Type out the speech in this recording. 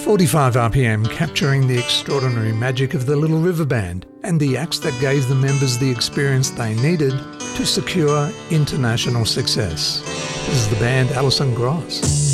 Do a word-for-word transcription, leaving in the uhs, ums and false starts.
forty-five R P M, capturing the extraordinary magic of the Little River Band and the acts that gave the members the experience they needed to secure international success. This is the band Alison Gross.